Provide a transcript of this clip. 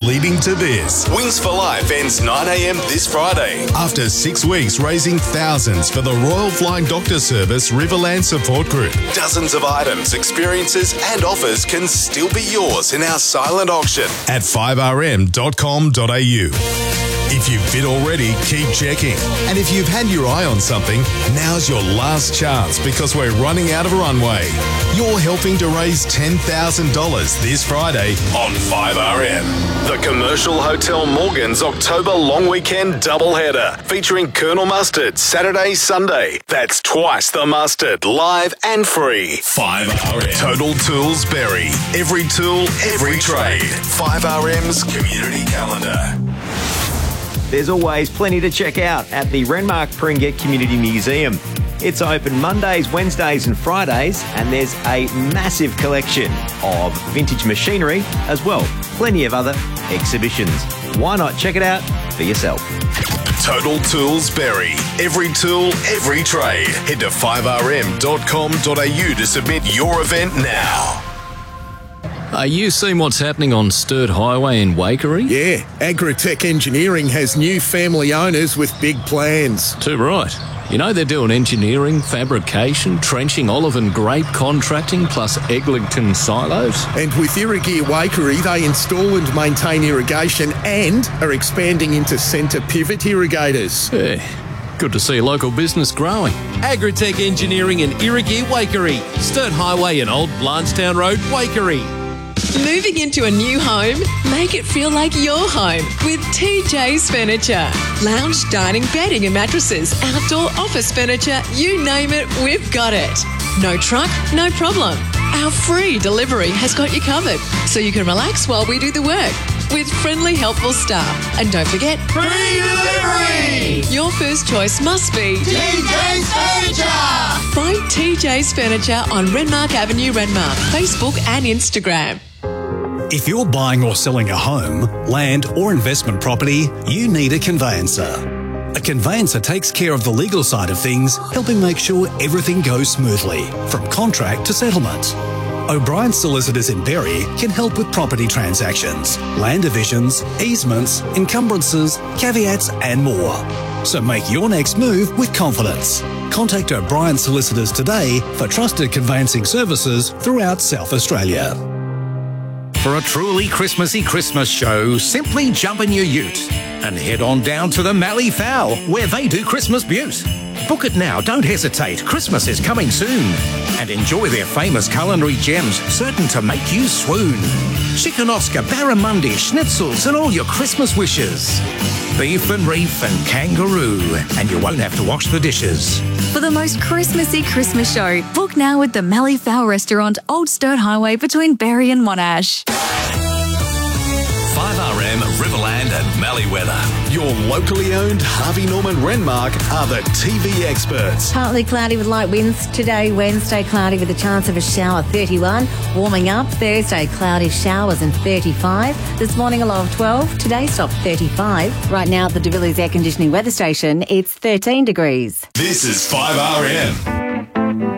leading to this. Wings for Life ends 9 a.m. this Friday. After 6 weeks raising thousands for the Royal Flying Doctor Service Riverland Support Group. Dozens of items, experiences and offers can still be yours in our silent auction at 5rm.com.au. If you've bid already, keep checking. And if you've had your eye on something, now's your last chance because we're running out of runway. You're helping to raise $10,000 this Friday on 5RM. The Commercial Hotel Morgan's October long weekend doubleheader featuring Colonel Mustard Saturday, Sunday. That's twice the mustard, live and free. 5RM. Total Tools Berry. Every tool, every trade. 5RM's community calendar. There's always plenty to check out at the Renmark Pringa Community Museum. It's open Mondays, Wednesdays and Fridays, and there's a massive collection of vintage machinery as well. Plenty of other exhibitions. Why not check it out for yourself? Total Tools Berry. Every tool, every trade. Head to 5rm.com.au to submit your event now. Are you seeing what's happening on Sturt Highway in Waikerie? Yeah, Agritech Engineering has new family owners with big plans. Too right. You know they're doing engineering, fabrication, trenching, olive and grape contracting, plus Eglinton silos. And with Irrigear Waikerie, they install and maintain irrigation and are expanding into centre pivot irrigators. Yeah. Good to see a local business growing. Agritech Engineering in Irrigear Waikerie, Sturt Highway and Old Blanchetown Road, Waikerie. Moving into a new home? Make it feel like your home with TJ's Furniture. Lounge, dining, bedding and mattresses, outdoor office furniture, you name it, we've got it. No truck, no problem. Our free delivery has got you covered, so you can relax while we do the work with friendly, helpful staff. And don't forget, free delivery! Your first choice must be TJ's Furniture! Find TJ's Furniture on Renmark Avenue, Renmark, Facebook and Instagram. If you're buying or selling a home, land or investment property, you need a conveyancer. A conveyancer takes care of the legal side of things, helping make sure everything goes smoothly, from contract to settlement. O'Brien Solicitors in Berry can help with property transactions, land divisions, easements, encumbrances, caveats and more. So make your next move with confidence. Contact O'Brien Solicitors today for trusted conveyancing services throughout South Australia. For a truly Christmassy Christmas show, simply jump in your ute and head on down to the Mallee Fowl, where they do Christmas Butte. Book it now, don't hesitate, Christmas is coming soon. And enjoy their famous culinary gems, certain to make you swoon. Chicken Oscar, barramundi, schnitzels and all your Christmas wishes. Beef and reef and kangaroo, and you won't have to wash the dishes. For the most Christmassy Christmas show, book now with the Mallee Fowl Restaurant, Old Sturt Highway between Berry and Monash. 5RM, Riverland and Mallee weather. Your locally owned Harvey Norman Renmark are the TV experts. Partly cloudy with light winds today. Wednesday, cloudy with a chance of a shower, 31. Warming up. Thursday, cloudy showers and 35. This morning, a low of 12. Today's top 35. Right now at the De Villiers Air Conditioning Weather Station, it's 13 degrees. This is 5RM.